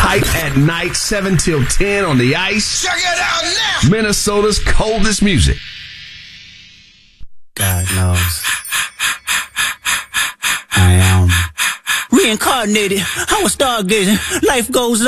Hype at night, 7 till 10 on the ice. Check it out now. Minnesota's coldest music. God knows. I am reincarnated. I was stargazing. Life goes on.